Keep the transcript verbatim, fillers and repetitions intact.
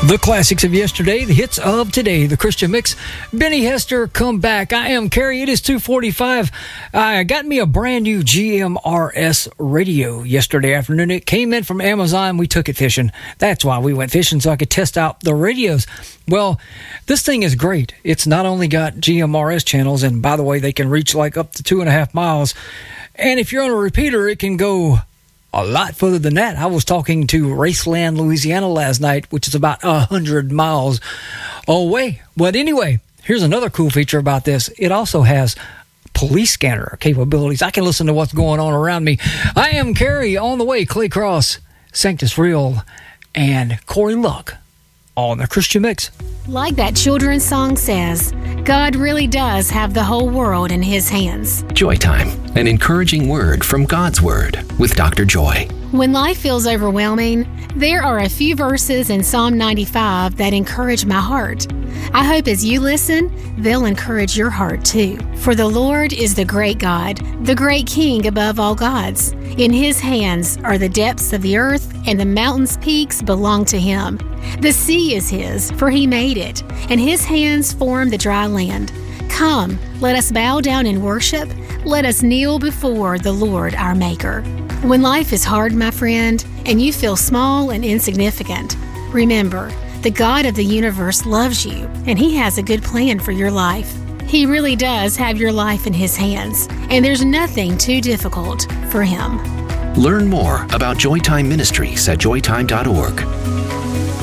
The classics of yesterday, the hits of today, the Christian Mix. Benny Hester, come back. I am Carrie. It is two forty-five. I got me a brand new G M R S radio yesterday afternoon. It came in from Amazon. We took it fishing. That's why we went fishing, so I could test out the radios. Well, this thing is great. It's not only got G M R S channels, and by the way, they can reach like up to two and a half miles. And if you're on a repeater, it can go a lot further than that. I was talking to Raceland, Louisiana last night, which is about one hundred miles away. But anyway, here's another cool feature about this. It also has police scanner capabilities. I can listen to what's going on around me. I am Carrie, on the way, Clay Cross, Sanctus Real, and Corey Luck on the Christian Mix. Like that children's song says, God really does have the whole world in his hands. Joy Time, an encouraging word from God's Word with Doctor Joy. When life feels overwhelming, there are a few verses in Psalm ninety-five that encourage my heart. I hope as you listen, they'll encourage your heart too. For the Lord is the great God, the great King above all gods. In his hands are the depths of the earth, and the mountains' peaks belong to him. The sea is his, for he made it, and his hands formed the dry land. Come, let us bow down and worship. Let us kneel before the Lord our Maker. When life is hard, my friend, and you feel small and insignificant, remember, the God of the universe loves you, and he has a good plan for your life. He really does have your life in his hands, and there's nothing too difficult for him. Learn more about Joy Time Ministries at joy time dot org.